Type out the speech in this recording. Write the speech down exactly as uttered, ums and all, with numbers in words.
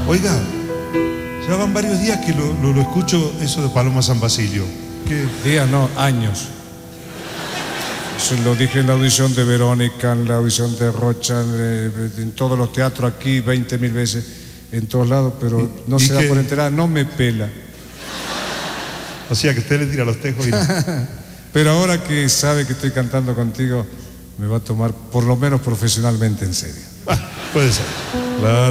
Oiga, ya van varios días que lo, lo, lo escucho eso de Paloma San Basilio. ¿Qué? Días, no, años. Eso lo dije en la audición de Verónica, en la audición de Rocha, en, en todos los teatros aquí, veinte mil veces, en todos lados, pero no se da por enterar, no me pela. O sea que usted le tira los tejos y no. Pero ahora que sabe que estoy cantando contigo, me va a tomar por lo menos profesionalmente en serio. Ah, puede ser. Claro.